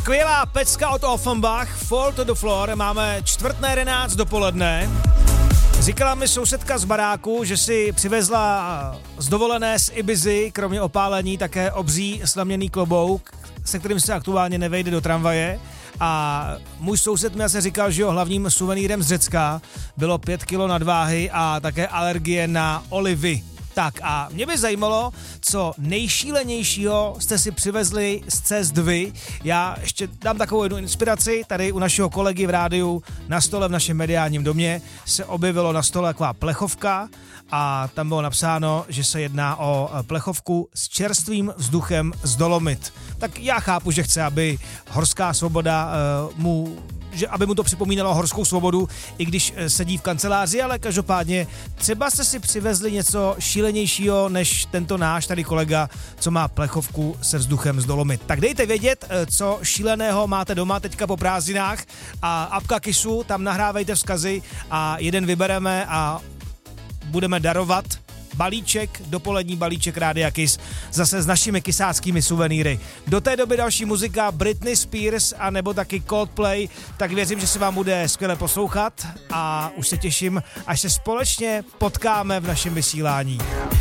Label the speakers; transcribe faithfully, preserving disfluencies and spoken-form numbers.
Speaker 1: Skvělá pecka od Offenbach, Fall to the Floor, máme čtvrt na jedenáct dopoledne. Říkala mi sousedka z baráku, že si přivezla z dovolené z Ibizy, kromě opálení, také obří slaměný klobouk, se kterým se aktuálně nevejde do tramvaje. A můj soused mi asi říkal, že jo, hlavním suvenýrem z Řecka bylo pět kilo nadváhy a také alergie na olivy. Tak a mě by zajímalo, co nejšílenějšího jste si přivezli z cest vy. Já ještě dám takovou jednu inspiraci. Tady u našeho kolegy v rádiu na stole v našem mediálním domě se objevilo na stole taková plechovka a tam bylo napsáno, že se jedná o plechovku s čerstvým vzduchem z Dolomit. Tak já chápu, že chce, aby Horská Svoboda uh, mu... že aby mu to připomínalo Horskou Svobodu, i když sedí v kanceláři, ale každopádně třeba jste si přivezli něco šílenějšího než tento náš tady kolega, co má plechovku se vzduchem z Dolomit. Tak dejte vědět, co šíleného máte doma teďka po prázdninách a apka Kisu, tam nahrávejte vzkazy a jeden vybereme a budeme darovat balíček, dopolední balíček Rádia Kiss, zase s našimi kisáckými suvenýry. Do té doby další muzika Britney Spears a nebo taky Coldplay, tak věřím, že se vám bude skvěle poslouchat a už se těším, až se společně potkáme v našem vysílání.